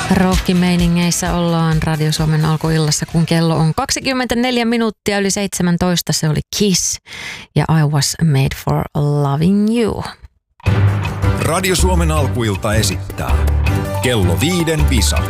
Rockimeiningeissä ollaan Radio Suomen alkuillassa, kun kello on 24 minuuttia yli 17. Se oli Kiss ja I Was Made for Loving You. Radio Suomen alkuilta esittää Kello 5 visa.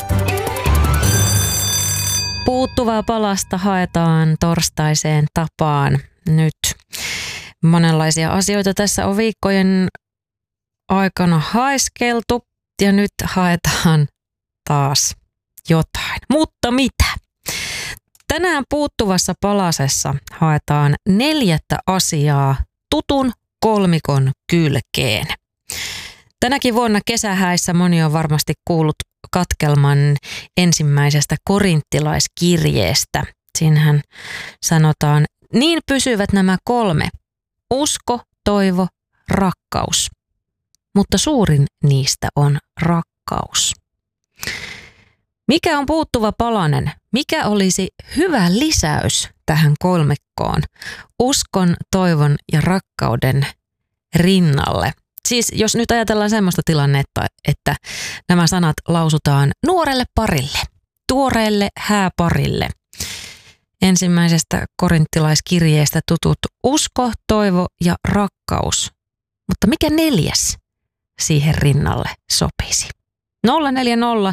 Puuttuvaa palasta haetaan torstaiseen tapaan nyt. Monenlaisia asioita tässä on viikkojen aikana haiskeltu ja nyt haetaan taas jotain. Mutta mitä? Tänään puuttuvassa palasessa haetaan 4 asiaa tutun kolmikon kylkeen. Tänäkin vuonna kesähäissä moni on varmasti kuullut katkelman ensimmäisestä korinttilaiskirjeestä. Siinähän sanotaan, niin pysyvät nämä 3. Usko, toivo, rakkaus. Mutta suurin niistä on rakkaus. Mikä on puuttuva palanen? Mikä olisi hyvä lisäys tähän kolmikkoon? Uskon, toivon ja rakkauden rinnalle. Siis jos nyt ajatellaan semmoista tilannetta, että nämä sanat lausutaan nuorelle parille, tuoreelle hääparille. Ensimmäisestä korinttilaiskirjeestä tutut usko, toivo ja rakkaus. Mutta mikä 4. siihen rinnalle sopisi? 040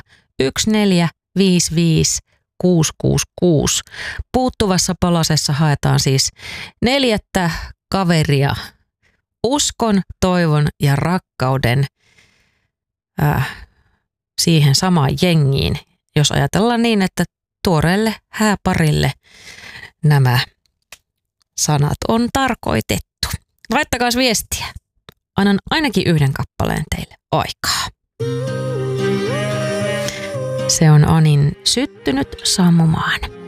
1455 666. Puuttuvassa palasessa haetaan siis 4 kaveria uskon, toivon ja rakkauden siihen samaan jengiin. Jos ajatellaan niin, että tuoreelle hääparille nämä sanat on tarkoitettu. Laittakaa viestiä. Annan ainakin 1 kappaleen teille aikaa. Se on Anin Syttynyt sammumaan.